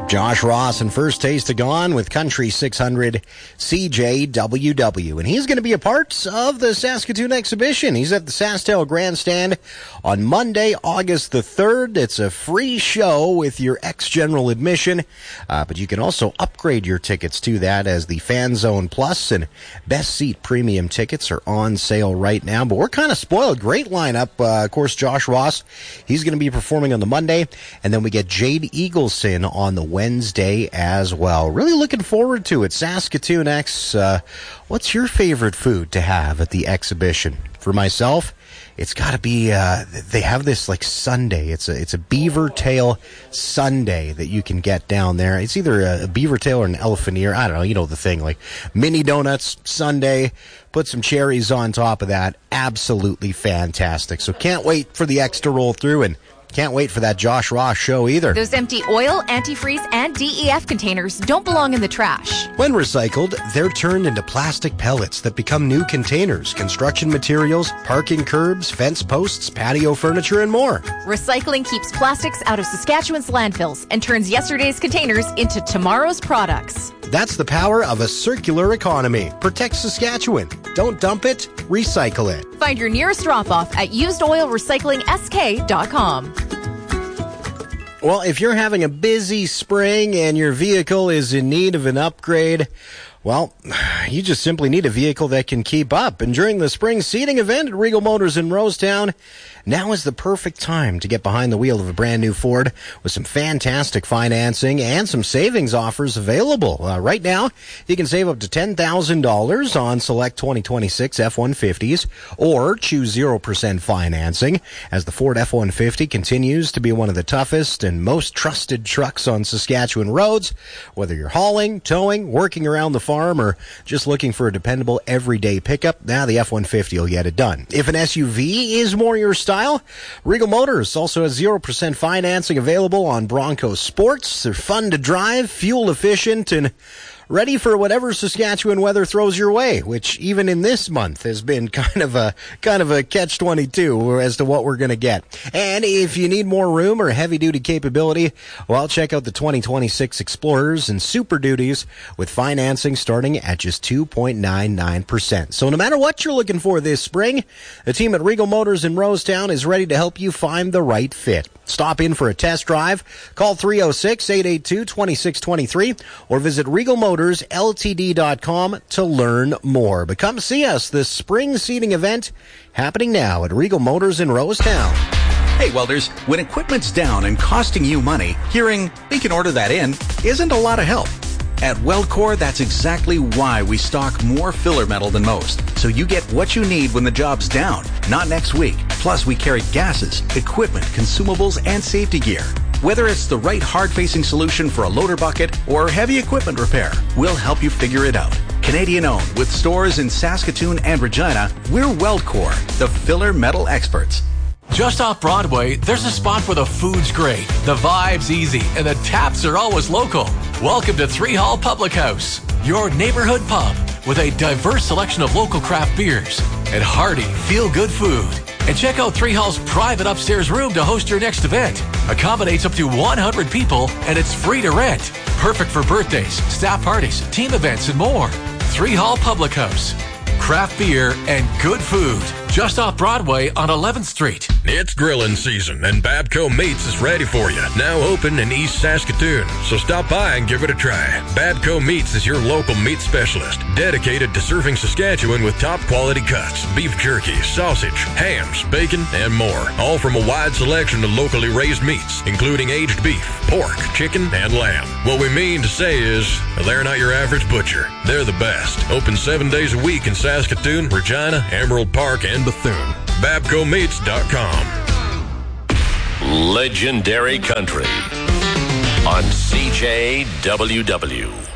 Josh Ross and First Taste of Gone with Country 600 CJWW. And he's going to be a part of the Saskatoon exhibition. He's at the SaskTel Grandstand on Monday, August the 3rd. It's a free show with your ex-general admission, but you can also upgrade your tickets to that as the Fan Zone Plus and Best Seat Premium tickets are on sale right now. But we're kind of spoiled. Great lineup. Of course, Josh Ross, he's going to be performing on the Monday, and then we get Jade Eagleson on the Wednesday as well. Really looking forward to it. Saskatoon X, what's your favorite food to have at the exhibition? For myself, it's got to be, they have this like sundae. It's a beaver tail sundae that you can get down there. It's either a beaver tail or an elephant ear. I don't know, you know the thing, like mini donuts, sundae, put some cherries on top of that. Absolutely fantastic. So can't wait for the X to roll through, and can't wait for that Josh Ross show either. Those empty oil, antifreeze, and DEF containers don't belong in the trash. When recycled, they're turned into plastic pellets that become new containers, construction materials, parking curbs, fence posts, patio furniture, and more. Recycling keeps plastics out of Saskatchewan's landfills and turns yesterday's containers into tomorrow's products. That's the power of a circular economy. Protect Saskatchewan. Don't dump it, recycle it. Find your nearest drop-off at usedoilrecyclingsk.com. Well, if you're having a busy spring and your vehicle is in need of an upgrade, well, you just simply need a vehicle that can keep up. And during the spring seating event at Regal Motors in Rosetown, now is the perfect time to get behind the wheel of a brand new Ford with some fantastic financing and some savings offers available. Right now, you can save up to $10,000 on select 2026 F-150s or choose 0% financing as the Ford F-150 continues to be one of the toughest and most trusted trucks on Saskatchewan roads. Whether you're hauling, towing, working around the farm, or just looking for a dependable everyday pickup, now the F-150 will get it done. If an SUV is more your style, Regal Motors also has 0% financing available on Bronco Sports. They're fun to drive, fuel efficient, and ready for whatever Saskatchewan weather throws your way, which even in this month has been kind of a catch-22 as to what we're going to get. And if you need more room or heavy-duty capability, well, check out the 2026 Explorers and Super Duties with financing starting at just 2.99%. So no matter what you're looking for this spring, the team at Regal Motors in Rosetown is ready to help you find the right fit. Stop in for a test drive. Call 306-882-2623 or visit RegalMotorsLTD.com to learn more. But come see us this spring seating event happening now at Regal Motors in Rosetown. Hey, welders, when equipment's down and costing you money, hearing, "We can order that in," isn't a lot of help. At Weldcore, that's exactly why we stock more filler metal than most, so you get what you need when the job's down, not next week. Plus, we carry gases, equipment, consumables, and safety gear. Whether it's the right hard-facing solution for a loader bucket or heavy equipment repair, we'll help you figure it out. Canadian-owned with stores in Saskatoon and Regina, we're Weldcore, the filler metal experts. Just off Broadway, there's a spot where the food's great, the vibe's easy, and the taps are always local. Welcome to Three Hall Public House, your neighborhood pub with a diverse selection of local craft beers and hearty, feel-good food. And check out Three Hall's private upstairs room to host your next event. Accommodates up to 100 people, and it's free to rent. Perfect for birthdays, staff parties, team events, and more. Three Hall Public House. Craft beer and good food. Just off Broadway on 11th Street. It's grilling season, and Babco Meats is ready for you. Now open in East Saskatoon, so stop by and give it a try. Babco Meats is your local meat specialist, dedicated to serving Saskatchewan with top quality cuts, beef jerky, sausage, hams, bacon, and more. All from a wide selection of locally raised meats, including aged beef, pork, chicken, and lamb. What we mean to say is, they're not your average butcher. They're the best. Open 7 days a week in Saskatoon, Regina, Emerald Park, and Bethune. BabcoMeats.com. Legendary Country on CJWW.